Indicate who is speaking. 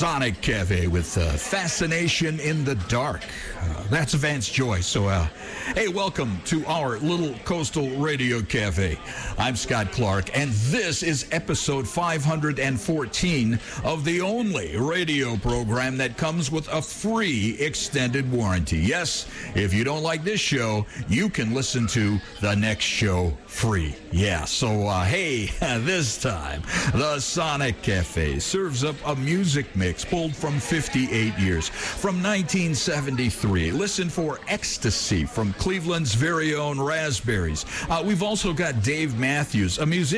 Speaker 1: Sonic Cafe with Fascination in the Dark. That's Vance Joyce. So, hey, welcome to our little coastal radio cafe. I'm Scott Clark, and this is episode 514 of the only radio program that comes with a free extended warranty. Yes, if you don't like this show, you can listen to the next show free. Yeah, so, hey, this time, the Sonic Cafe serves up a music mix pulled from 58 years, from 1973. Listen for Ecstasy from Cleveland's very own Raspberries. We've also got Dave Matthews, a musician